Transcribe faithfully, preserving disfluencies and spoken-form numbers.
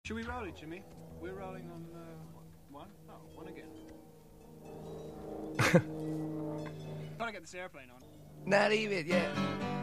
Should we roll it, Jimmy? We're rolling on uh, one? Oh, one again. Gotta get this airplane on. Not even, yeah.